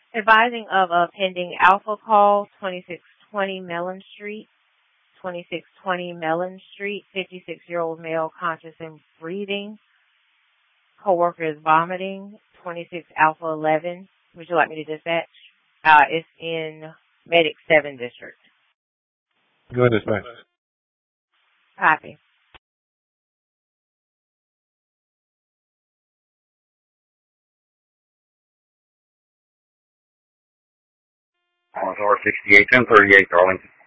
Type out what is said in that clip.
Advising of a pending alpha call, 2620 Mellon Street. 2620 Mellon Street, 56-year-old male conscious and breathing. Coworker is vomiting. 26 Alpha 11. Would you like me to dispatch? It's in Medic 7 District. Go ahead, dispatch. Copy. On 68, 1038, Darlington.